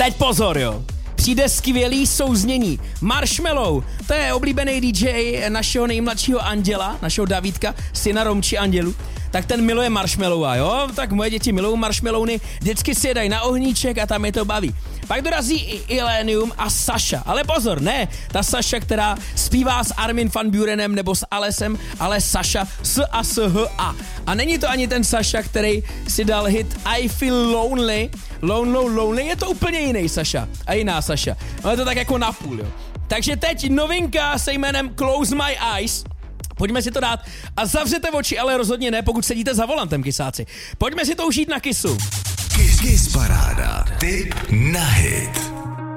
teď pozor, jo. Přijde skvělý souznění. Marshmello, to je oblíbený DJ našeho nejmladšího Anděla, našeho Davídka, syna Romči Andělu. Tak ten miluje marshmallowa, jo? Tak moje děti milují marshmallowny, vždycky si je dají na ohníček a tam je to baví. Pak dorazí i Illenium a Saša. Ale pozor, ne ta Saša, která zpívá s Armin van Burenem nebo s Alesem, ale Saša S-A-S-H-A. A není to ani ten Saša, který si dal hit I Feel Lonely. Lonely, je to úplně jiný Saša a jiná Saša. Ale je to tak jako napůl, jo. Takže teď novinka se jménem Close My Eyes. Pojďme si to dát a zavřete oči, ale rozhodně ne, pokud sedíte za volantem, kysáci. Pojďme si to užít na Kissu. Kiss paráda. Tip na hit.